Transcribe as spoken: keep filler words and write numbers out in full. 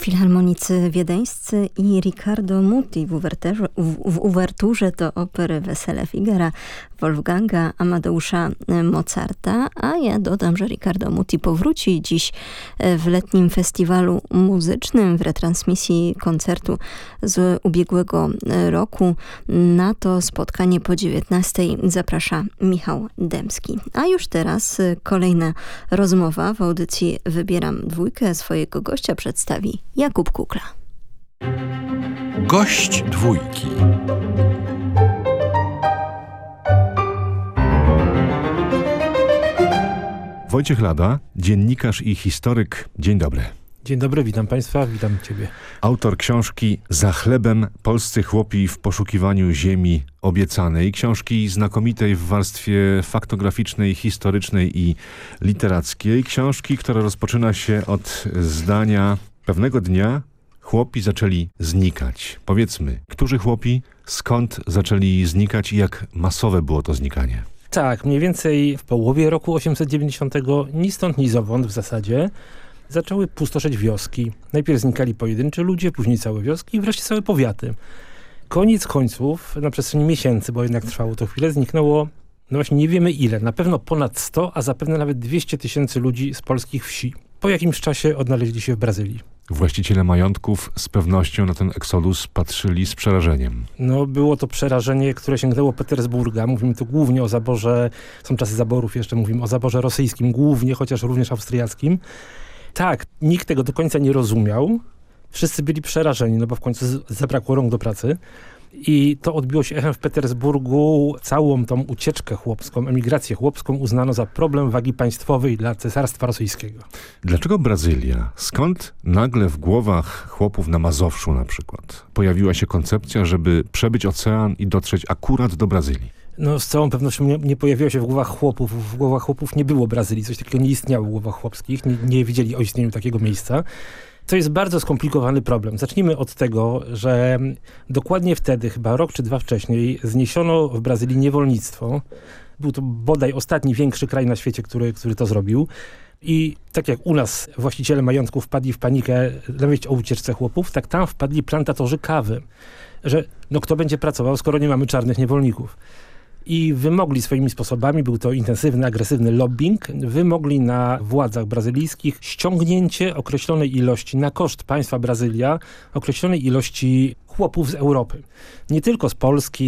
Filharmonicy wiedeńscy i Riccardo Muti w, uwerterze, w, w uwerturze do opery Wesele Figara Wolfganga Amadeusza Mozarta, a ja dodam, że Riccardo Muti powróci dziś w letnim festiwalu muzycznym w retransmisji koncertu z ubiegłego roku. Na to spotkanie po dziewiętnastej zaprasza Michał Dębski. A już teraz kolejna rozmowa w audycji Wybieram Dwójkę. Swojego gościa przedstawi Jakub Kukla. Gość dwójki. Wojciech Lada, dziennikarz i historyk. Dzień dobry. Dzień dobry, witam Państwa, witam Ciebie. Autor książki Za chlebem. Polscy chłopi w poszukiwaniu ziemi obiecanej. Książki znakomitej w warstwie faktograficznej, historycznej i literackiej. Książki, która rozpoczyna się od zdania: pewnego dnia chłopi zaczęli znikać. Powiedzmy, którzy chłopi, skąd zaczęli znikać i jak masowe było to znikanie? Tak, mniej więcej w połowie roku osiemset dziewięćdziesiątego, ni stąd, ni zowąd w zasadzie, zaczęły pustoszeć wioski. Najpierw znikali pojedynczy ludzie, później całe wioski i wreszcie całe powiaty. Koniec końców, na przestrzeni miesięcy, bo jednak trwało to chwilę, zniknęło, no właśnie nie wiemy ile, na pewno ponad sto, a zapewne nawet dwieście tysięcy ludzi z polskich wsi. Po jakimś czasie odnaleźli się w Brazylii. Właściciele majątków z pewnością na ten eksodus patrzyli z przerażeniem. No było to przerażenie, które sięgnęło Petersburga. Mówimy tu głównie o zaborze, są czasy zaborów jeszcze, mówimy o zaborze rosyjskim głównie, chociaż również austriackim. Tak, nikt tego do końca nie rozumiał. Wszyscy byli przerażeni, no bo w końcu z- zabrakło rąk do pracy. I to odbiło się echem w Petersburgu. Całą tą ucieczkę chłopską, emigrację chłopską uznano za problem wagi państwowej dla Cesarstwa Rosyjskiego. Dlaczego Brazylia? Skąd nagle w głowach chłopów na Mazowszu na przykład pojawiła się koncepcja, żeby przebyć ocean i dotrzeć akurat do Brazylii? No z całą pewnością nie, nie pojawiło się w głowach chłopów. W głowach chłopów nie było Brazylii. Coś takiego nie istniało w głowach chłopskich. Nie, nie wiedzieli o istnieniu takiego miejsca. To jest bardzo skomplikowany problem. Zacznijmy od tego, że dokładnie wtedy, chyba rok czy dwa wcześniej, zniesiono w Brazylii niewolnictwo. Był to bodaj ostatni większy kraj na świecie, który, który to zrobił. I tak jak u nas właściciele majątków wpadli w panikę na wieść o ucieczce chłopów, tak tam wpadli plantatorzy kawy. Że no kto będzie pracował, skoro nie mamy czarnych niewolników. I wymogli swoimi sposobami, był to intensywny, agresywny lobbying, wymogli na władzach brazylijskich ściągnięcie określonej ilości na koszt państwa Brazylia, określonej ilości chłopów z Europy. Nie tylko z Polski,